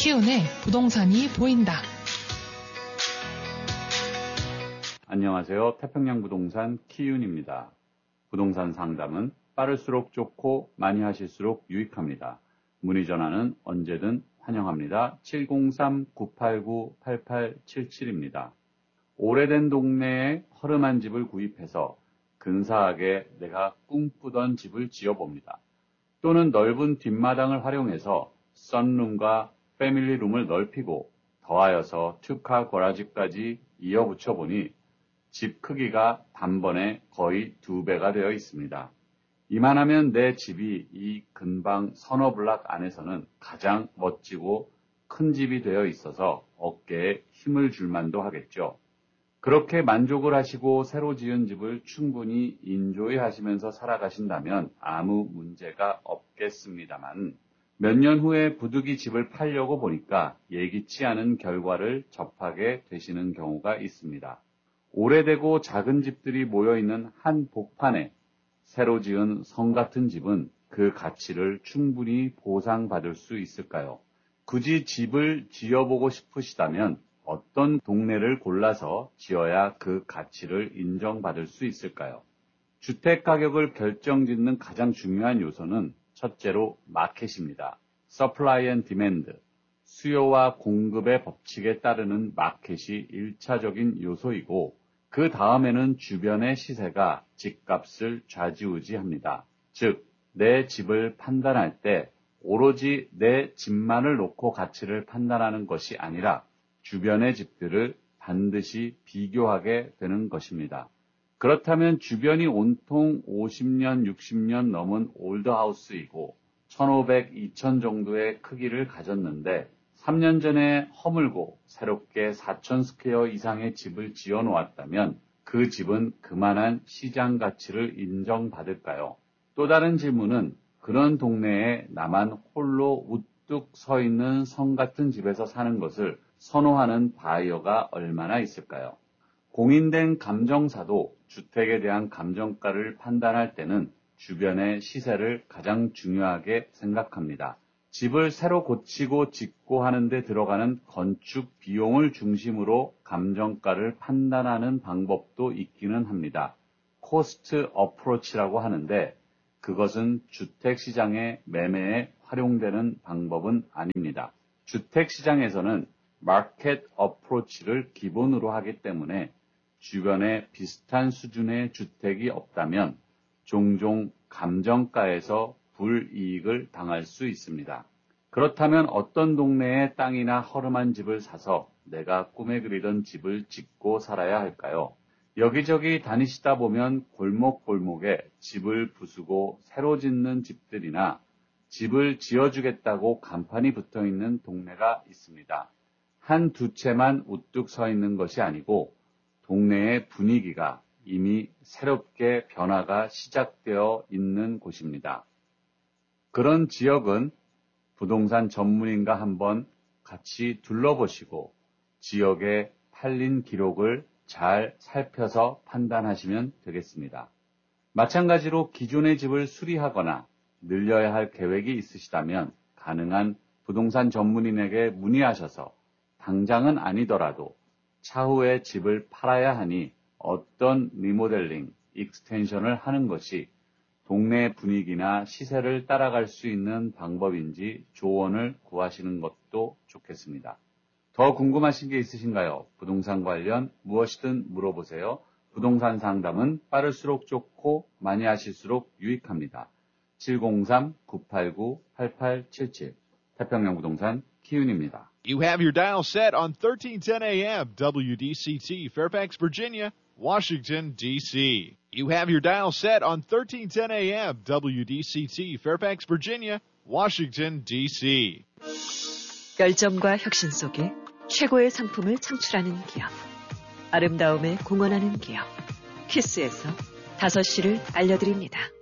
키운의 부동산이 보인다. 안녕하세요. 태평양 부동산 키윤입니다. 부동산 상담은 빠를수록 좋고 많이 하실수록 유익합니다. 문의 전화는 언제든 환영합니다. 703-989-8877입니다. 오래된 동네에 허름한 집을 구입해서 근사하게 내가 꿈꾸던 집을 지어봅니다. 또는 넓은 뒷마당을 활용해서 썬룸과 패밀리룸을 넓히고 더하여서 투카 거라지까지 이어붙여 보니 집 크기가 단번에 거의 2배가 되어 있습니다. 이만하면 내 집이 이 근방 서너 블락 안에서는 가장 멋지고 큰 집이 되어 있어서 어깨에 힘을 줄 만도 하겠죠. 그렇게 만족을 하시고 새로 지은 집을 충분히 인조이 하시면서 살아가신다면 아무 문제가 없겠습니다만 몇 년 후에 부득이 집을 팔려고 보니까 예기치 않은 결과를 접하게 되시는 경우가 있습니다. 오래되고 작은 집들이 모여있는 한 복판에 새로 지은 성 같은 집은 그 가치를 충분히 보상받을 수 있을까요? 굳이 집을 지어보고 싶으시다면 어떤 동네를 골라서 지어야 그 가치를 인정받을 수 있을까요? 주택 가격을 결정짓는 가장 중요한 요소는 첫째로 마켓입니다. Supply and Demand, 수요와 공급의 법칙에 따르는 마켓이 1차적인 요소이고 그 다음에는 주변의 시세가 집값을 좌지우지합니다. 즉, 내 집을 판단할 때 오로지 내 집만을 놓고 가치를 판단하는 것이 아니라 주변의 집들을 반드시 비교하게 되는 것입니다. 그렇다면 주변이 온통 50년, 60년 넘은 올드하우스이고 1500, 2000 정도의 크기를 가졌는데 3년 전에 허물고 새롭게 4000 스퀘어 이상의 집을 지어 놓았다면 그 집은 그만한 시장 가치를 인정받을까요? 또 다른 질문은 그런 동네에 나만 홀로 우뚝 서 있는 성 같은 집에서 사는 것을 선호하는 바이어가 얼마나 있을까요? 공인된 감정사도 주택에 대한 감정가를 판단할 때는 주변의 시세를 가장 중요하게 생각합니다. 집을 새로 고치고 짓고 하는 데 들어가는 건축 비용을 중심으로 감정가를 판단하는 방법도 있기는 합니다. 코스트 어프로치라고 하는데 그것은 주택시장의 매매에 활용되는 방법은 아닙니다. 주택시장에서는 마켓 어프로치를 기본으로 하기 때문에 주변에 비슷한 수준의 주택이 없다면 종종 감정가에서 불이익을 당할 수 있습니다. 그렇다면 어떤 동네에 땅이나 허름한 집을 사서 내가 꿈에 그리던 집을 짓고 살아야 할까요? 여기저기 다니시다 보면 골목골목에 집을 부수고 새로 짓는 집들이나 집을 지어주겠다고 간판이 붙어있는 동네가 있습니다. 한 두 채만 우뚝 서 있는 것이 아니고 동네의 분위기가 이미 새롭게 변화가 시작되어 있는 곳입니다. 그런 지역은 부동산 전문인과 한번 같이 둘러보시고 지역에 팔린 기록을 잘 살펴서 판단하시면 되겠습니다. 마찬가지로 기존의 집을 수리하거나 늘려야 할 계획이 있으시다면 가능한 부동산 전문인에게 문의하셔서 당장은 아니더라도 차후에 집을 팔아야 하니 어떤 리모델링, 익스텐션을 하는 것이 동네 분위기나 시세를 따라갈 수 있는 방법인지 조언을 구하시는 것도 좋겠습니다. 더 궁금하신 게 있으신가요? 부동산 관련 무엇이든 물어보세요. 부동산 상담은 빠를수록 좋고 많이 하실수록 유익합니다. 703-989-8877 태평양 부동산 키윤입니다. You have your dial set on 1310 AM WDCT Fairfax, Virginia, Washington, D.C. You have your dial set on 1310 AM WDCT Fairfax, Virginia, Washington, D.C. 열정과 혁신 속에 최고의 상품을 창출하는 기업. 아름다움에 공헌하는 기업. 키스에서 5시를 알려드립니다.